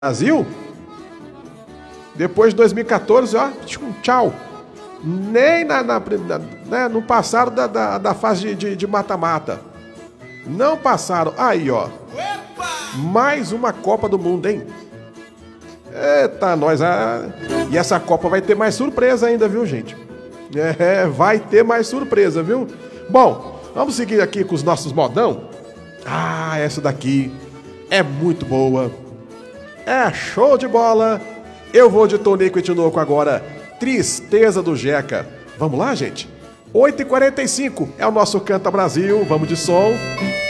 Brasil, depois de 2014, ó, tchau. Nem não passaram da fase de mata-mata. Não passaram. Aí, ó. Mais uma Copa do Mundo, hein? Eita, nós. E essa Copa vai ter mais surpresa ainda, viu, gente? Vai ter mais surpresa, viu? Bom, vamos seguir aqui com os nossos modão. Essa daqui é muito boa. É show de bola. Eu vou de Tonico e Tinoco agora. Tristeza do Jeca. Vamos lá, gente? 8h45 é o nosso Canta Brasil. Vamos de som.